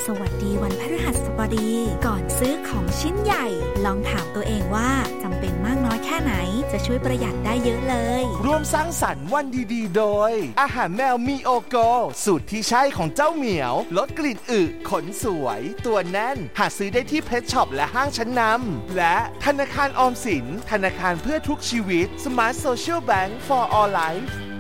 สวัสดีวันพฤหัสบดีก่อนซื้อของชิ้นใหญ่ลองถามตัวเองว่าจำเป็นมากน้อยแค่ไหนจะช่วยประหยัดได้เยอะเลยร่วมสร้างสรรค์วันดีๆโดยอาหารแมวมีโอโกสูตรที่ใช่ของเจ้าเหมียวลดกลิ่นอึขนสวยตัวแน่นหาซื้อได้ที่เพชช็อปและห้างชั้นนำและธนาคารออมสินธนาคารเพื่อทุกชีวิต Smart Social Bank for All Life